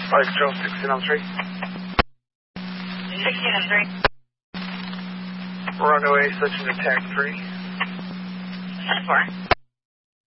Foxtrot 1603. 1603. Runway, switching to tag 3. 10-4.